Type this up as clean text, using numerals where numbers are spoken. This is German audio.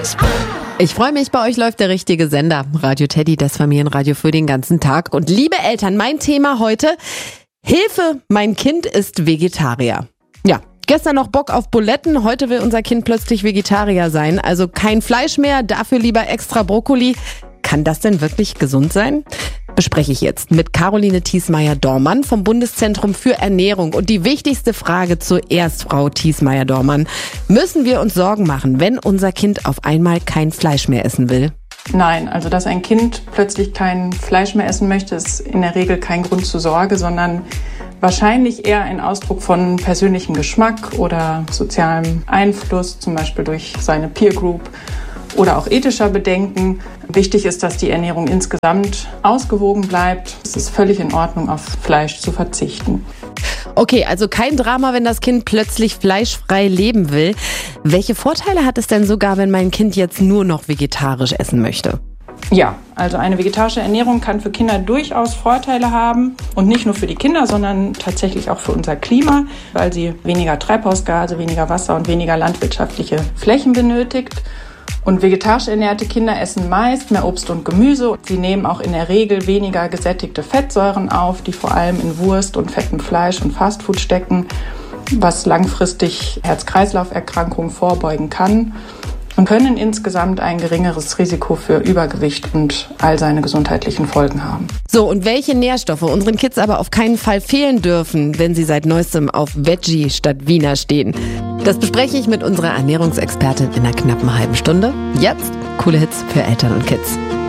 Ich freue mich, bei euch läuft der richtige Sender. Radio Teddy, das Familienradio für den ganzen Tag. Und liebe Eltern, mein Thema heute: Hilfe, mein Kind ist Vegetarier. Ja, gestern noch Bock auf Buletten, heute will unser Kind plötzlich Vegetarier sein. Also kein Fleisch mehr, dafür lieber extra Brokkoli. Kann das denn wirklich gesund sein? Bespreche ich jetzt mit Caroline Thiesmeier-Dormann vom Bundeszentrum für Ernährung. Und die wichtigste Frage zuerst, Frau Thiesmeier-Dormann: Müssen wir uns Sorgen machen, wenn unser Kind auf einmal kein Fleisch mehr essen will? Nein, also dass ein Kind plötzlich kein Fleisch mehr essen möchte, ist in der Regel kein Grund zur Sorge, sondern wahrscheinlich eher ein Ausdruck von persönlichem Geschmack oder sozialem Einfluss, zum Beispiel durch seine Peer Group oder auch ethischer Bedenken. Wichtig ist, dass die Ernährung insgesamt ausgewogen bleibt. Es ist völlig in Ordnung, auf Fleisch zu verzichten. Okay, also kein Drama, wenn das Kind plötzlich fleischfrei leben will. Welche Vorteile hat es denn sogar, wenn mein Kind jetzt nur noch vegetarisch essen möchte? Ja, also eine vegetarische Ernährung kann für Kinder durchaus Vorteile haben. Und nicht nur für die Kinder, sondern tatsächlich auch für unser Klima, weil sie weniger Treibhausgase, weniger Wasser und weniger landwirtschaftliche Flächen benötigt. Und vegetarisch ernährte Kinder essen meist mehr Obst und Gemüse. Sie nehmen auch in der Regel weniger gesättigte Fettsäuren auf, die vor allem in Wurst und fettem Fleisch und Fastfood stecken, was langfristig Herz-Kreislauf-Erkrankungen vorbeugen kann und können insgesamt ein geringeres Risiko für Übergewicht und all seine gesundheitlichen Folgen haben. So, und welche Nährstoffe unseren Kids aber auf keinen Fall fehlen dürfen, wenn sie seit neuestem auf Veggie statt Wiener stehen? Das bespreche ich mit unserer Ernährungsexpertin in einer knappen halben Stunde. Jetzt coole Hits für Eltern und Kids.